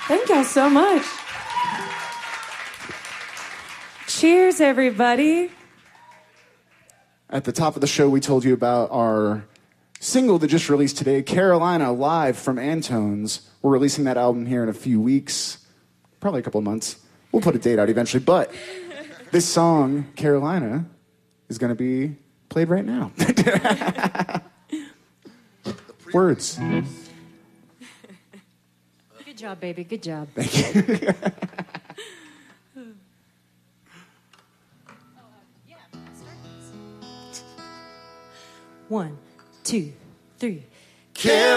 Thank y'all so much. Cheers, everybody. At the top of the show, we told you about our single that just released today, Carolina, live from Antones. We're releasing that album here in a few weeks, probably a couple of months. We'll put a date out eventually, but this song, Carolina, is going to be played right now. Words. Good job, baby. Good job. Thank you. One, two, three.